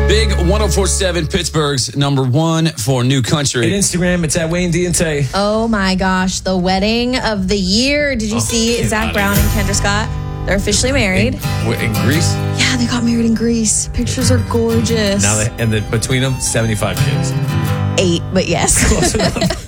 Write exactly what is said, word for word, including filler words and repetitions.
Big one oh four point seven, Pittsburgh's number one for new country. At Instagram, it's at Wayne D and Tay. Oh my gosh, the wedding of the year. Did you Oh, see get Zach outta Brown here. and Kendra Scott? They're officially married. In, in Greece? Yeah, they got married in Greece. Pictures are gorgeous. Now they, and the, between them, seventy-five kids. Eight, but yes. Close enough.